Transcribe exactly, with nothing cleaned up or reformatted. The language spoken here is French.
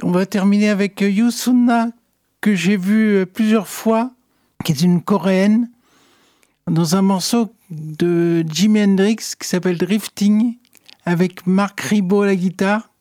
On va terminer avec Yoo Sun-na, que j'ai vu plusieurs fois, qui est une coréenne, dans un morceau de Jimi Hendrix qui s'appelle Drifting, avec Marc Ribot à la guitare.